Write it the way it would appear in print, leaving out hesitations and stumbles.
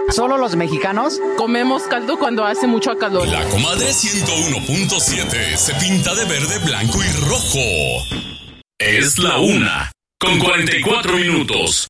¿Solo los mexicanos? Comemos caldo cuando hace mucho calor. La Comadre 101.7 se pinta de verde, blanco y rojo. Es la 1:44.